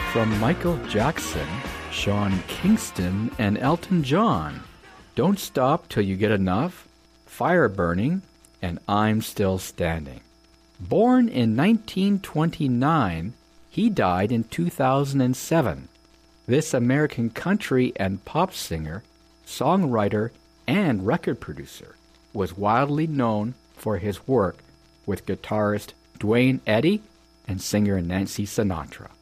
From Michael Jackson, Sean Kingston, and Elton John, Don't Stop Till You Get Enough, Fire Burning, and I'm Still Standing. Born in 1929, he died in 2007. This American country and pop singer, songwriter, and record producer was widely known for his work with guitarist Duane Eddy and singer Nancy Sinatra.